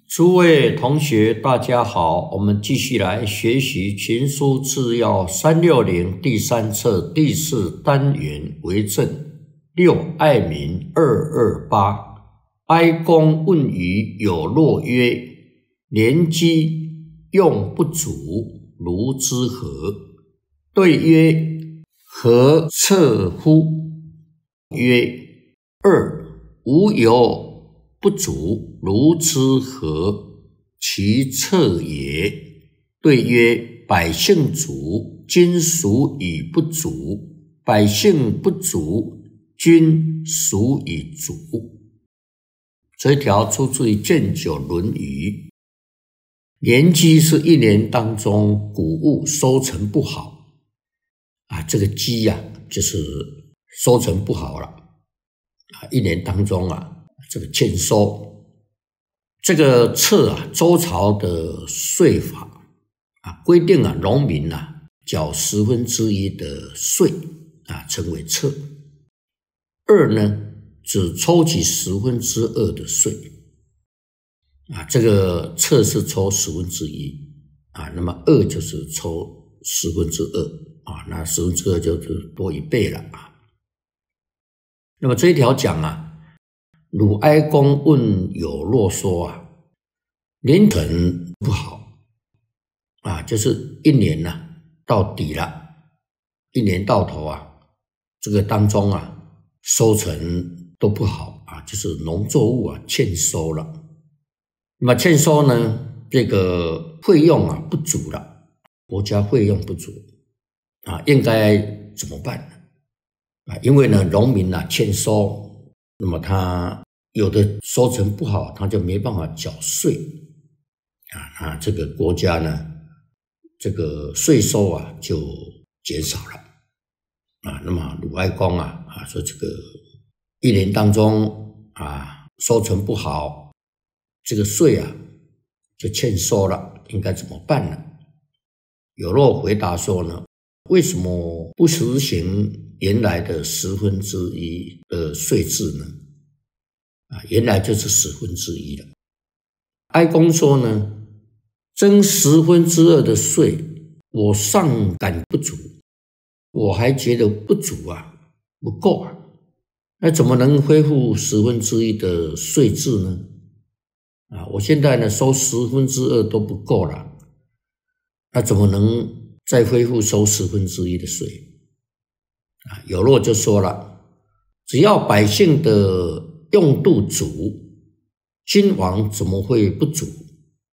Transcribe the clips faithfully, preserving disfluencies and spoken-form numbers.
诸位同学，大家好，我们继续来学习《群书治要》三六零第三册第四单元为政六爱民二二八。哀公问于有若曰：年饥用不足，如之何？对曰：何测乎？曰：二无有不足，如之何？其测也。对曰：百姓足，君孰以不足？百姓不足，君孰以足？这一条出自于《建九论语》。年饥是一年当中谷物收成不好啊，这个饥呀、啊，就是收成不好了啊，一年当中啊，这个欠收。这个册啊，周朝的税法啊，规定啊，农民啊缴十分之一的税啊，称为册。二呢，只抽取十分之二的税啊，这个册是抽十分之一啊，那么二就是抽十分之二啊，那十分之二就是多一倍了啊。那么这一条讲啊，鲁哀公问有若说啊，年成不好啊，就是一年呐、啊、到底了，一年到头啊，这个当中啊收成都不好啊，就是农作物啊欠收了。那么欠收呢，这个费用啊不足了，国家费用不足啊，应该怎么办呢？啊，因为呢农民啊欠收，那么他有的收成不好，他就没办法缴税啊，那这个国家呢，这个税收啊就减少了啊。那么鲁哀公啊啊说这个一年当中啊收成不好，这个税啊就欠收了，应该怎么办呢？有若回答说呢，为什么不实行原来的十分之一的税制呢？啊，原来就是十分之一了。哀公说呢，征十分之二的税，我尚感不足，我还觉得不足啊，不够啊，那怎么能恢复十分之一的税制呢？啊，我现在呢收十分之二都不够了，那怎么能再恢复收十分之一的税？啊，有若就说了，只要百姓的用度足，君王怎么会不足？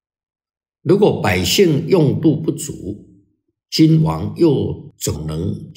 如果百姓用度不足，君王又怎么能